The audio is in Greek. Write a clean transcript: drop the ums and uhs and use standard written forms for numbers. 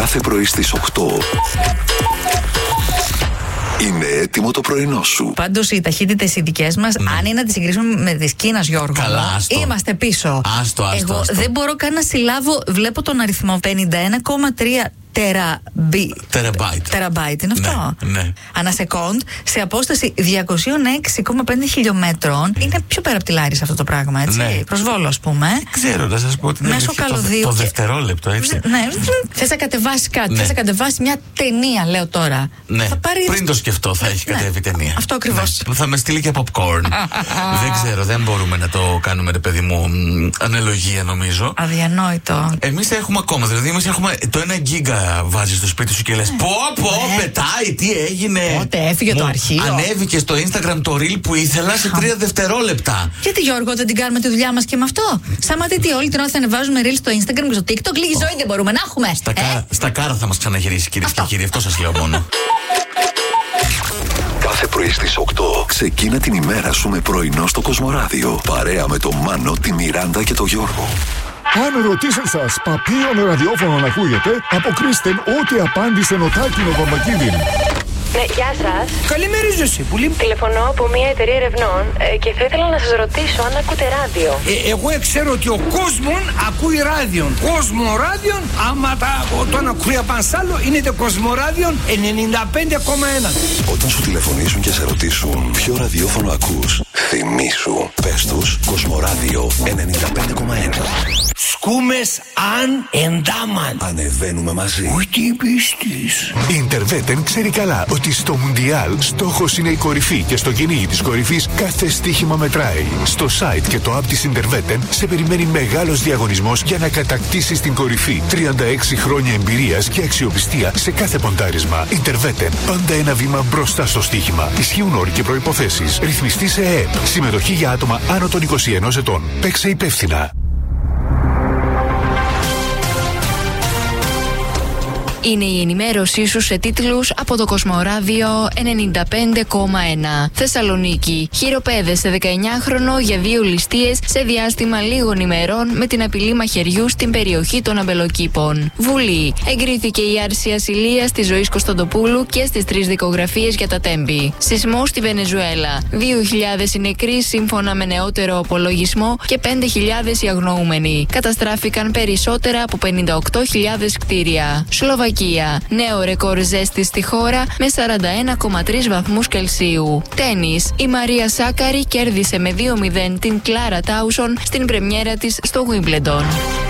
Κάθε πρωί στις 8 είναι έτοιμο το πρωινό σου. Πάντως οι ταχύτητες οι δικές μας, αν είναι να τις συγκρίσουμε με τις Κίνας, Γιώργο, είμαστε πίσω. Άστο. Εγώ δεν μπορώ καν να συλλάβω, βλέπω τον αριθμό 51,3 τεραμπάιτ είναι αυτό. Ναι. Ανά σεκόντ, σε απόσταση 206,5 χιλιόμετρων. Είναι πιο πέρα από τη Λάρισα αυτό το πράγμα, έτσι. Ναι. Προσβόλο, ας πούμε. Ξέρω, να σας πω την μέσω καλωδίου. Το δευτερόλεπτο, έτσι. Ναι. Θες να κατεβάσει κάτι, θες να κατεβάσει μια ταινία, λέω τώρα. Ναι. Θα πάρει... Πριν το σκεφτώ, θα έχει κατέβει ταινία. Αυτό ακριβώς. Ναι. Θα με στείλει και popcorn. Δεν ξέρω, δεν μπορούμε να το κάνουμε, ρε παιδί μου, αναλογία νομίζω. Αδιανόητο. Εμείς έχουμε ακόμα, δηλαδή εμείς έχουμε το 1 γίγκα βάζεις στο σπίτι σου και λες πω, πετάει, τι έγινε. Πότε έφυγε το αρχείο. Ανέβηκε στο Instagram το reel που ήθελα σε 3 δευτερόλεπτα. Γιατί, Γιώργο, δεν την κάνουμε τη δουλειά μας και με αυτό? Σταματήτη, όλη την ώρα θα ανεβάζουμε reel στο Instagram και στο TikTok. Λίγη ζωή δεν μπορούμε να έχουμε. Στα κάρα θα μας ξαναγυρίσει, κυρίες και κύριοι. Αυτό σας λέω μόνο. Κάθε πρωί στις 8 ξεκίνα την ημέρα σου με πρωινό στο Κοσμοράδιο. Παρέα με τον Μάνο, τη Μιράντα και τον Γιώργο. Αν ρωτήσουν σας ποιον ραδιόφωνο να ακούγεται, αποκρίστε ότι απάντησε ο Τάκη ο Βαμβακίδιν. Ναι, γεια σας. Καλημέρα, Ζωσίπουλη. Τηλεφωνώ από μια εταιρεία ερευνών και θα ήθελα να σας ρωτήσω αν ακούτε ράδιο. Εγώ ξέρω ότι ο κόσμος ακούει ράδιο. Κόσμο ράδιο, άμα τον ακούει απανσάλο, είναι το Κοσμοράδιο 95,1. Όταν σου τηλεφωνήσουν και σε ρωτήσουν ποιο ραδιόφωνο ακούς, θυμήσου, πες τους Κοσμοράδιο 95,1. Σκούμες αν εντάμαν. Ανεβαίνουμε μαζί. Ούτε πίστης. Η Ιντερβέτεν ξέρει καλά ότι στο Μουντιάλ στόχος είναι η κορυφή και στο κυνήγι της κορυφής κάθε στοίχημα μετράει. Στο site και το app της Ιντερβέτεν σε περιμένει μεγάλος διαγωνισμός για να κατακτήσεις την κορυφή. 36 χρόνια εμπειρίας και αξιοπιστία σε κάθε ποντάρισμα. Ιντερβέτεν, πάντα ένα βήμα μπροστά στο στοίχημα. Ισχύουν όροι και προϋποθέσεις. Ρυθμιστή σε ΕΕΠ. Συμμετοχή για άτομα άνω των 21 ετών. Παίξε υπεύθυνα. Είναι η ενημέρωσή σου σε τίτλους από το Κοσμοράδιο 95,1. Θεσσαλονίκη. Χειροπέδες σε 19χρονο για 2 ληστείες σε διάστημα λίγων ημερών με την απειλή μαχαιριού στην περιοχή των Αμπελοκήπων. Βουλή. Εγκρίθηκε η άρση ασυλίας της Ζωής Κωνσταντοπούλου και στις 3 δικογραφίες για τα Τέμπη. Σεισμό στη Βενεζουέλα. 2.000 οι νεκροί σύμφωνα με νεότερο απολογισμό και 5.000 οι αγνοούμενοι. Καταστράφηκαν περισσότερα από 58.000 κτίρια. Νέο ρεκόρ ζέστη στη χώρα με 41,3 βαθμούς Κελσίου. Τένις. Η Μαρία Σάκαρη κέρδισε με 2-0 την Κλάρα Τάουσον στην πρεμιέρα της στο Wimbledon.